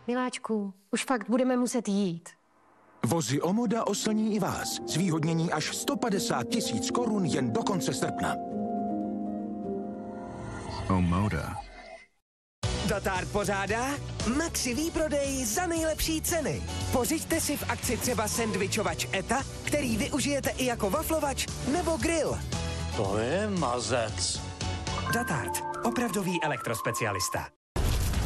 Miláčku, už fakt budeme muset jít. Vozy Omoda oslní i vás. Zvýhodnění až 150 000 korun jen do konce srpna. Omoda. Dotard pořádá Maxi výprodej za nejlepší ceny. Pořiďte si v akci třeba sendvičovač ETA, který využijete i jako waflovač nebo grill. To je mazec. Dotard, opravdový elektrospecialista.